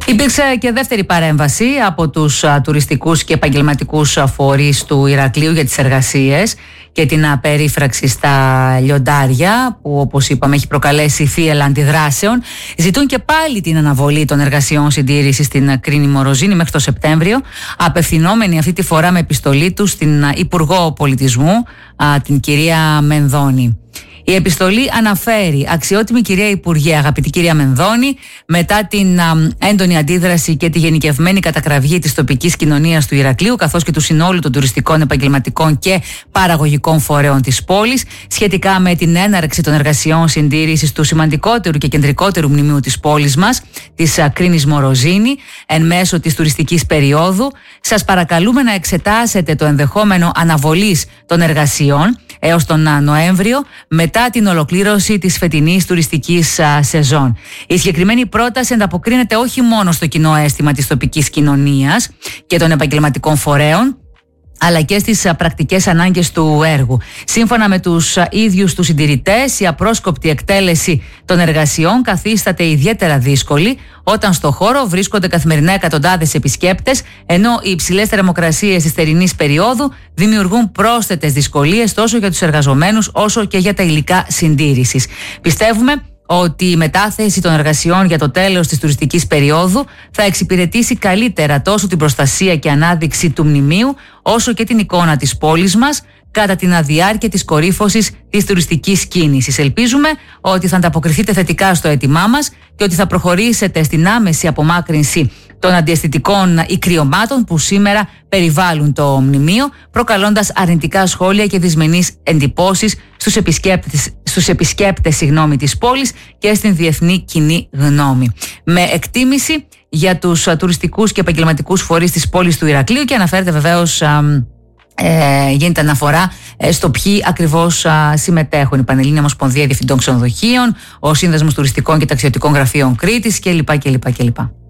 Υπήρξε και δεύτερη παρέμβαση από τους τουριστικούς και επαγγελματικούς φορείς του Ηρακλείου για τις εργασίες και την απερίφραξη στα λιοντάρια, που όπως είπαμε έχει προκαλέσει θύελλα αντιδράσεων. Ζητούν και πάλι την αναβολή των εργασιών συντήρησης στην Κρίνη Μοροζίνη μέχρι το Σεπτέμβριο, απευθυνόμενοι αυτή τη φορά με επιστολή τους στην Υπουργό Πολιτισμού, την κυρία Μενδώνη. Η επιστολή αναφέρει: αξιότιμη κυρία Υπουργέ, αγαπητή κυρία Μενδώνη, μετά την έντονη αντίδραση και τη γενικευμένη κατακραυγή της τοπικής κοινωνίας του Ηρακλείου, καθώς και του συνόλου των τουριστικών, επαγγελματικών και παραγωγικών φορέων της πόλης, σχετικά με την έναρξη των εργασιών συντήρησης του σημαντικότερου και κεντρικότερου μνημείου της πόλης μας, της Κρίνης Μοροζίνη, εν μέσω της τουριστικής περίοδου, σας παρακαλούμε να εξετάσετε το ενδεχόμενο αναβολής των εργασιών έως τον Νοέμβριο, μετά την ολοκλήρωση της φετινής τουριστικής σεζόν. Η συγκεκριμένη πρόταση ανταποκρίνεται όχι μόνο στο κοινό αίσθημα της τοπικής κοινωνίας και των επαγγελματικών φορέων, αλλά και στις πρακτικές ανάγκες του έργου. Σύμφωνα με τους ίδιους τους συντηρητές, η απρόσκοπτη εκτέλεση των εργασιών καθίσταται ιδιαίτερα δύσκολη όταν στο χώρο βρίσκονται καθημερινά εκατοντάδες επισκέπτες, ενώ οι υψηλές θερμοκρασίες της θερινής περίοδου δημιουργούν πρόσθετες δυσκολίες τόσο για τους εργαζομένους όσο και για τα υλικά συντήρησης. Πιστεύουμε ότι η μετάθεση των εργασιών για το τέλος της τουριστικής περίοδου θα εξυπηρετήσει καλύτερα τόσο την προστασία και ανάδειξη του μνημείου, όσο και την εικόνα της πόλης μας κατά την αδιάρκεια της κορύφωσης της τουριστικής κίνησης. Ελπίζουμε ότι θα ανταποκριθείτε θετικά στο αίτημά μας και ότι θα προχωρήσετε στην άμεση απομάκρυνση των αντιαισθητικών ικριωμάτων που σήμερα περιβάλλουν το μνημείο, προκαλώντας αρνητικά σχόλια και δυσμενείς εντυπώσεις στους επισκέπτες της πόλης και στην διεθνή κοινή γνώμη. Με εκτίμηση για τους τουριστικούς και επαγγελματικούς φορείς της πόλης του Ηρακλείου, και αναφέρεται βεβαίως, γίνεται αναφορά στο ποιοι ακριβώς συμμετέχουν: η Πανελλήνια Ομοσπονδία Διευθυντών Ξενοδοχείων, ο Σύνδεσμος Τουριστικών και Ταξιδιωτικών Γραφείων Κρήτης κλπ.